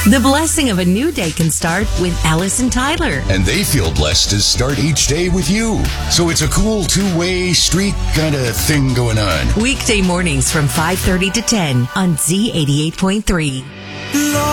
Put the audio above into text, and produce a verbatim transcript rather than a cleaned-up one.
The blessing of a new day can start with Alice and Tyler. And they feel blessed to start each day with you. So it's a cool two-way street kind of thing going on. Weekday mornings from five thirty to ten on Z eighty-eight point three.